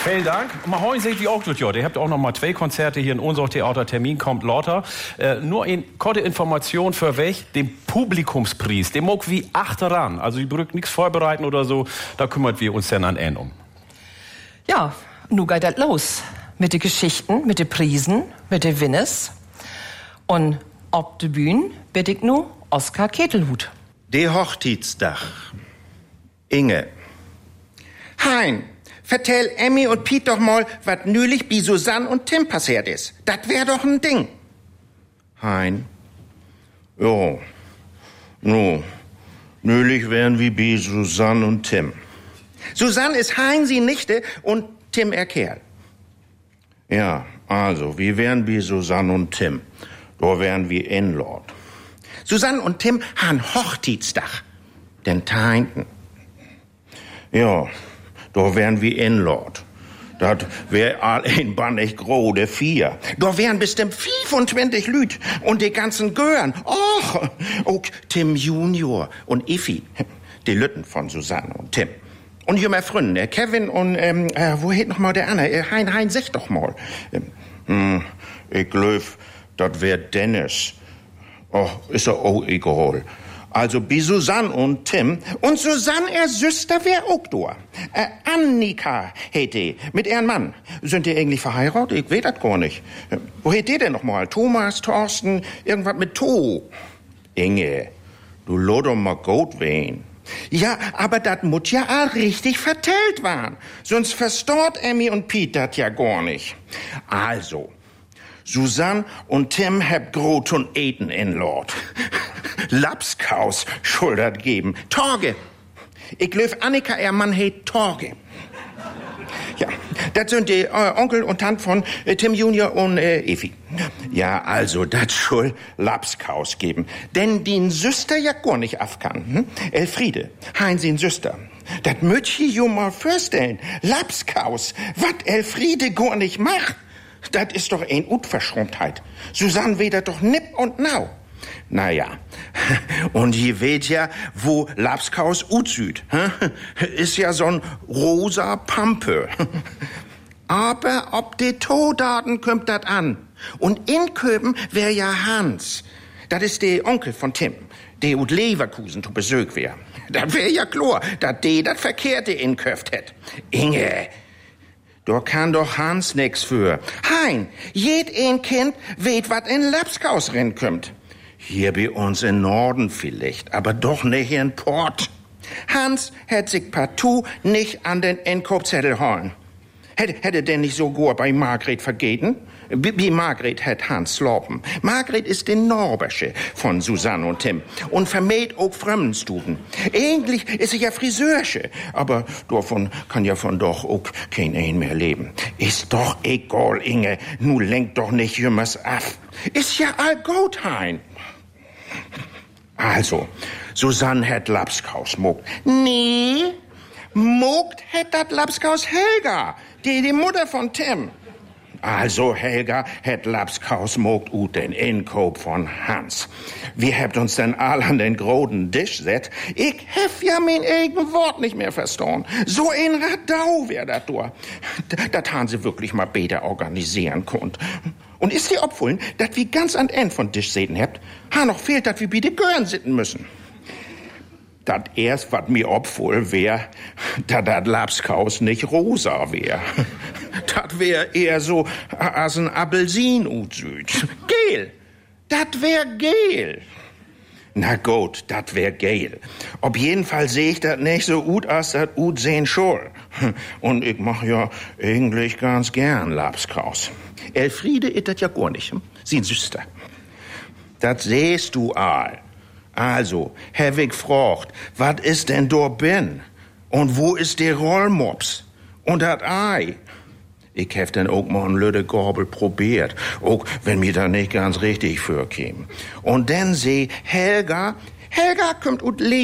Vielen Dank. Maar heute seht ihr auch gut, ja. Ihr habt auch noch mal 2 Konzerte hier in unserem Theater. Termin kommt lauter. Nur eine kurze Information für welch den Publikumspreis. Den mag wie achteran. Also ihr braucht nichts vorbereiten oder so. Da kümmert wir uns dann an einen um. Ja, nu geht das los. Mit den Geschichten, mit den Prisen, mit den Winners. Und ob de Bühne bitte ich nu Oskar Ketelhut. De Hochzeitstag. Inge. Hein, vertell Emmy und Piet doch mal, was nülich bi Susanne und Tim passiert ist. Das wär doch ein Ding. Hein. Jo. Nu. Nülich wären wie bi Susanne und Tim. Susanne ist Hein sie Nichte und Tim er Kerl. Ja, also, wie wären bi Susanne und Tim? Da wären wir Inlord. Susanne und Tim han Hochzeitstag. Den Teinten. Ja, da wären wir Inlord. Das wär all ein bannig gro, de 4. Da wären bestimmt 25 Lüt und die ganzen Gören. Och, auch Tim Junior und Iffi. Die Lütten von Susanne und Tim. Und jünger Fründen, Kevin und, wo heet noch mal der andere? Hein, sag doch mal. Ich glaub, das wär Dennis. Oh, ist er auch egal. Also, bi Susanne und Tim. Und Susanne, er Süster, wär auch da. Annika heet die, mit ihrem Mann. Sind die eigentlich verheiratet? Ich weiß das gar nicht. Wo heet die denn noch mal? Thomas, Thorsten, irgendwas mit To. Inge, du lot doch mal gut wehen. Ja, aber das muss ja all richtig vertellt waren. Sonst verstört Emmy und Piet das ja gar nicht. Also, Susanne und Tim hab grot und eten in Lord. Lapskaus schuldet geben. Torge. Ich glaub, Annika, ihr Mann heet Torge. Ja, das sind die Onkel und Tant von Tim Junior und Effi. Ja, also, das soll Lapskaus geben. Denn die Süster ja gar nicht afkan. Elfriede, hein sin Süster. Das möcht ich jo mal vorstellen. Lapskaus, wat Elfriede gar nicht macht. Das ist doch ein Unverschämtheit. Susanne weht doch nipp und nau. Naja, und ihr weht ja, wo Lapskaus utsüd. Ist ja so ein rosa Pampe. Aber ob die Todaten kommt dat an. Und in Köben wär ja Hans. Das ist der Onkel von Tim, der ut Leverkusen zu Besuch wär. Das wär ja klar, dat de dat Verkehrte inköft hätt. Inge, da kann doch Hans nix für. Hein, jed ein Kind weht, wat in Lapskaus rennkümmt. Hier bei uns in Norden vielleicht, aber doch nicht in Port. Hans hätt sich partout nicht an den Inkaufszettel holen. Hätte denn nicht so gut bei Margret vergeten? Wie Margret hätt Hans slopen. Margret ist die Norbersche von Susanne und Tim und vermäht auch Fremdenstuden. Eigentlich ist sie ja Friseursche, aber davon kann ja von doch auch kein ein mehr leben. Ist doch egal, Inge, nu lenkt doch nicht jümmers ab. Ist ja all gut, Hein. Also, Susanne hätt Lapskaus mogt. Nee, mogt hätt dat Lapskaus Helga, die Mutter von Tim. Also, Helga hätt Lapskaus mogt ut den Inkauf von Hans. Wir habt uns denn all an den großen Tisch set. Ich hef ja mein eigen Wort nicht mehr verstanden. So ein Radau wär dat durch. Dat han sie wirklich mal besser organisieren konnt. Und ist dir opfüllen, dat wir ganz an End von Tisch säten habt, noch fehlt, dat wir bitte Gören sitten müssen. Dat erst, wat mir opfüllen wär, dat Lapskaus nicht rosa wär. Dat wär eher so as ein Appelsin utsüd. Gel. Dat wär gel. Na gut, dat wär gel. Auf jeden Fall seh ich dat nicht so gut, als dat ut sehen soll. Und ich mach ja eigentlich ganz gern Lapskaus. Elfriede ist dat ja gar nicht, sie Süster. Dat sehst du all. Also, Herr Wick fragt, wat ist denn do bin? Und wo ist der Rollmops? Und dat Ei? Ich hef denn auch mal ein Lüde Gorbel probiert, auch wenn mir da nicht ganz richtig vorkäme. Und dann seh Helga kommt ut